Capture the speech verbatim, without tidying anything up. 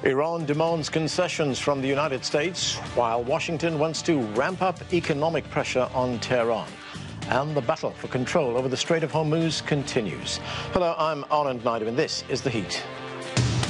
Iran demands concessions from the United States, while Washington wants to ramp up economic pressure on Tehran. And the battle for control over the Strait of Hormuz continues. Hello, I'm Anand Naidu, and this is The Heat.